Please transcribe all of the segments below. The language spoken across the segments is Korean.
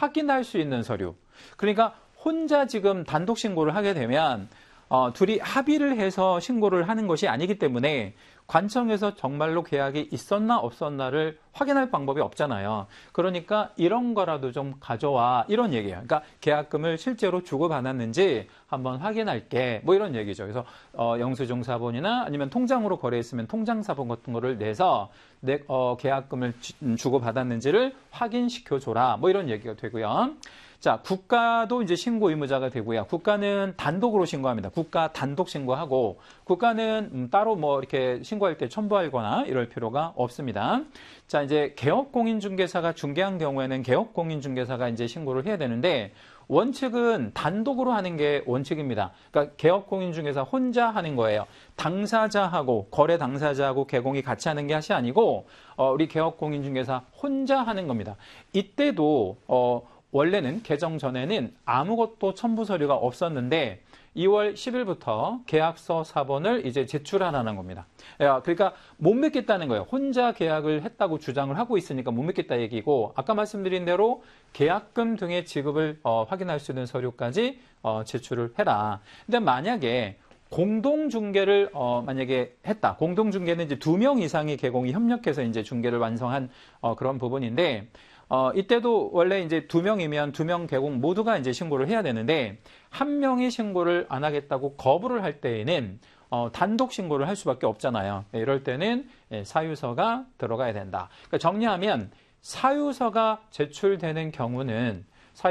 확인할 수 있는 서류. 그러니까 혼자 지금 단독 신고를 하게 되면 둘이 합의를 해서 신고를 하는 것이 아니기 때문에 관청에서 정말로 계약이 있었나 없었나를 확인할 방법이 없잖아요. 그러니까 이런 거라도 좀 가져와 이런 얘기예요. 그러니까 계약금을 실제로 주고받았는지 한번 확인할게 뭐 이런 얘기죠. 그래서 영수증사본이나 아니면 통장으로 거래했으면 통장사본 같은 거를 내서 계약금을 주고받았는지를 확인시켜줘라 뭐 이런 얘기가 되고요. 자, 국가도 이제 신고 의무자가 되고요. 국가는 단독으로 신고합니다. 국가 단독 신고하고 국가는 따로 뭐 이렇게 신고할 때 첨부하거나 이럴 필요가 없습니다. 자, 이제 개업공인중개사가 중개한 경우에는 개업공인중개사가 이제 신고를 해야 되는데 원칙은 단독으로 하는 게 원칙입니다. 그러니까 개업공인중개사 혼자 하는 거예요. 당사자하고 거래 당사자하고 개공이 같이 하는 게 것이 아니고 우리 개업공인중개사 혼자 하는 겁니다. 이때도 원래는 개정 전에는 아무것도 첨부 서류가 없었는데 2월 10일부터 계약서 사본을 이제 제출하라는 겁니다. 그러니까 못 믿겠다는 거예요. 혼자 계약을 했다고 주장을 하고 있으니까 못 믿겠다 얘기고 아까 말씀드린 대로 계약금 등의 지급을 확인할 수 있는 서류까지 제출을 해라. 근데 만약에 공동중개를 만약에 했다. 공동중개는 이제 2명 이상의 개공이 협력해서 이제 중개를 완성한 그런 부분인데 이때도 원래 이제 2명이면 2명 개공 모두가 이제 신고를 해야 되는데 한 명이 신고를 안 하겠다고 거부를 할 때에는 단독 신고를 할 수밖에 없잖아요. 이럴 때는 사유서가 들어가야 된다. 그러니까 정리하면 사유서가 제출되는 경우는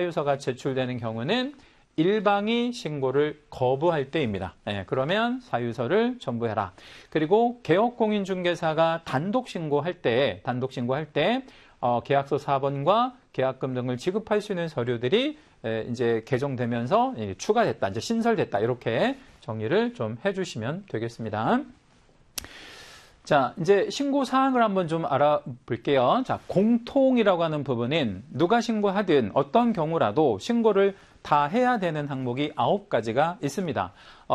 일방이 신고를 거부할 때입니다. 그러면 사유서를 첨부해라. 그리고 개업공인중개사가 단독 신고할 때 계약서 사본과 계약금 등을 지급할 수 있는 서류들이 이제 개정되면서 추가됐다, 이제 신설됐다 이렇게 정리를 좀 해주시면 되겠습니다. 자, 이제 신고 사항을 한번 좀 알아볼게요. 자, 공통이라고 하는 부분은 누가 신고하든 어떤 경우라도 신고를 다 해야 되는 항목이 9가지가 있습니다.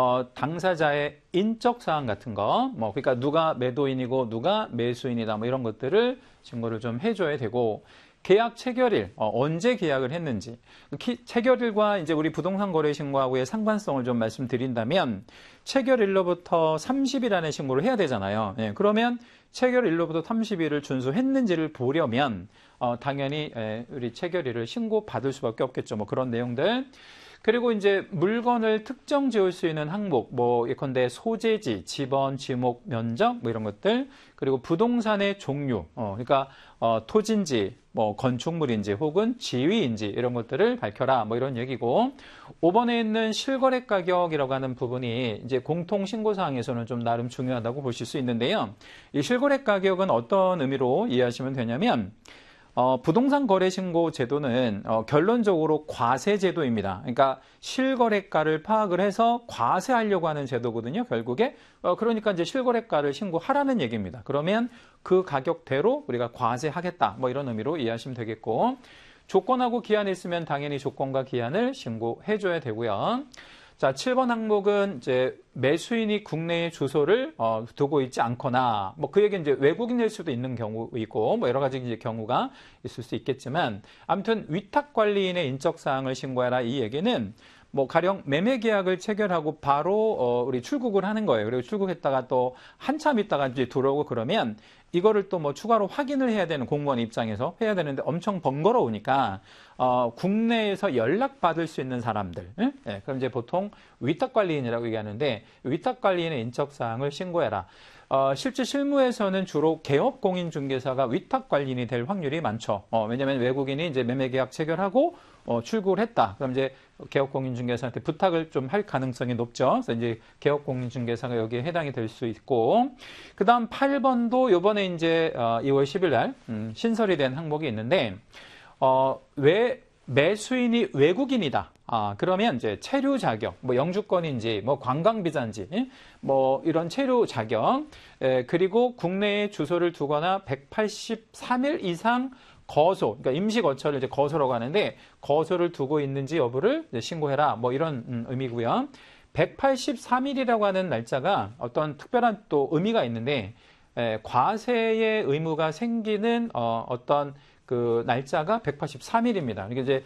당사자의 인적 사항 같은 거, 그러니까 누가 매도인이고 누가 매수인이다, 뭐 이런 것들을 신고를 좀 해줘야 되고, 계약 체결일, 언제 계약을 했는지, 체결일과 이제 우리 부동산 거래 신고하고의 상관성을 좀 말씀드린다면, 체결일로부터 30일 안에 신고를 해야 되잖아요. 그러면 체결일로부터 30일을 준수했는지를 보려면, 당연히 우리 체결일을 신고받을 수밖에 없겠죠. 뭐 그런 내용들. 그리고 이제 물건을 특정 지을 수 있는 항목, 예컨대 소재지, 지번, 지목, 면적, 뭐 이런 것들. 그리고 부동산의 종류, 그러니까 토지인지, 건축물인지, 혹은 지위인지 이런 것들을 밝혀라, 뭐 이런 얘기고. 5번에 있는 실거래 가격이라고 하는 부분이 이제 공통 신고 사항에서는 좀 나름 중요하다고 보실 수 있는데요. 이 실거래 가격은 어떤 의미로 이해하시면 되냐면, 부동산 거래 신고 제도는 결론적으로 과세 제도입니다. 그러니까 실거래가를 파악을 해서 과세하려고 하는 제도거든요. 결국에 그러니까 이제 실거래가를 신고하라는 얘기입니다. 그러면 그 가격대로 우리가 과세하겠다. 뭐 이런 의미로 이해하시면 되겠고, 조건하고 기한이 있으면 당연히 조건과 기한을 신고해줘야 되고요. 자, 7번 항목은 이제 매수인이 국내에 주소를 두고 있지 않거나, 그 얘기는 이제 외국인일 수도 있는 경우이고, 여러 가지 이제 경우가 있을 수 있겠지만, 아무튼 위탁관리인의 인적사항을 신고해라 이 얘기는 가령 매매 계약을 체결하고 바로 우리 출국을 하는 거예요. 그리고 출국했다가 또 한참 있다가 이제 들어오고 그러면 이거를 또 추가로 확인을 해야 되는, 공무원 입장에서 해야 되는데 엄청 번거로우니까 국내에서 연락받을 수 있는 사람들, 그럼 이제 보통 위탁관리인이라고 얘기하는데, 위탁관리인의 인적사항을 신고해라. 실제 실무에서는 주로 개업공인중개사가 위탁관리인이 될 확률이 많죠. 왜냐하면 외국인이 이제 매매계약 체결하고 출국을 했다. 그럼 이제 개업공인중개사한테 부탁을 좀 할 가능성이 높죠. 그래서 이제 개업공인중개사가 여기에 해당이 될 수 있고, 그 다음 8번도 요번에 이제 2월 10일 날 신설이 된 항목이 있는데, 왜 매수인이 외국인이다. 그러면 이제 체류 자격, 영주권인지, 관광비자인지, 이런 체류 자격, 그리고 국내에 주소를 두거나 183일 이상 거소, 그러니까 임시 거처를 이제 거소라고 하는데, 거소를 두고 있는지 여부를 이제 신고해라. 이런 의미고요. 183일이라고 하는 날짜가 어떤 특별한 또 의미가 있는데, 과세의 의무가 생기는 어떤 그 날짜가 183일입니다. 이게 이제